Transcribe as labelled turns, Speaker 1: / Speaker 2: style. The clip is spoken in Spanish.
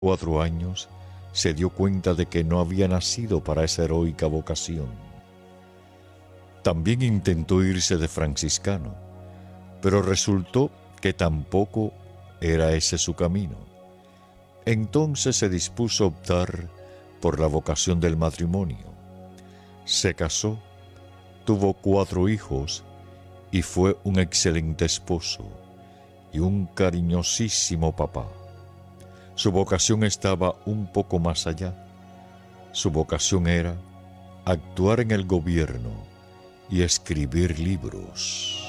Speaker 1: 4 años, se dio cuenta de que no había nacido para esa heroica vocación. También intentó irse de franciscano, pero resultó que tampoco era ese su camino. Entonces se dispuso a optar por la vocación del matrimonio. Se casó, tuvo 4 hijos y fue un excelente esposo y un cariñosísimo papá. Su vocación estaba un poco más allá. Su vocación era actuar en el gobierno y escribir libros.